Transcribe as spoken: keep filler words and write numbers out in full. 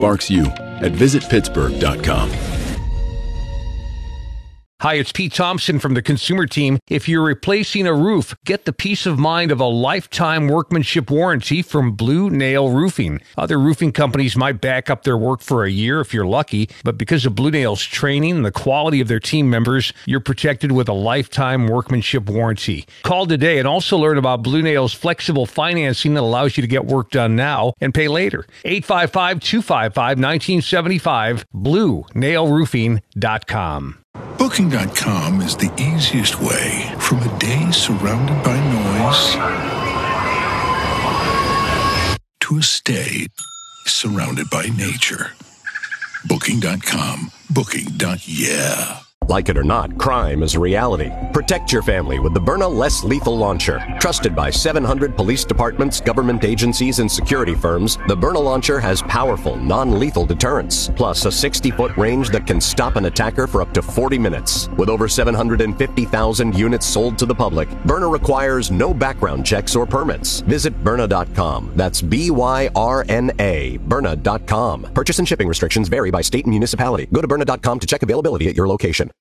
Sparks you at visit pittsburgh dot com. Hi, it's Pete Thompson from the Consumer Team. If you're replacing a roof, get the peace of mind of a lifetime workmanship warranty from Blue Nail Roofing. Other roofing companies might back up their work for a year if you're lucky, but because of Blue Nail's training and the quality of their team members, you're protected with a lifetime workmanship warranty. Call today and also learn about Blue Nail's flexible financing that allows you to get work done now and pay later. eight five five, two five five, one nine seven five, blue nail roofing dot com. Booking dot com is the easiest way from a day surrounded by noise to a stay surrounded by nature. Booking dot com. Booking. Yeah. Like it or not, crime is a reality. Protect your family with the Byrna Less Lethal Launcher. Trusted by seven hundred police departments, government agencies, and security firms, the Byrna Launcher has powerful, non-lethal deterrence, plus a sixty-foot range that can stop an attacker for up to forty minutes. With over seven hundred fifty thousand units sold to the public, Byrna requires no background checks or permits. Visit Byrna dot com. That's B Y R N A, Byrna dot com. Purchase and shipping restrictions vary by state and municipality. Go to Byrna dot com to check availability at your location.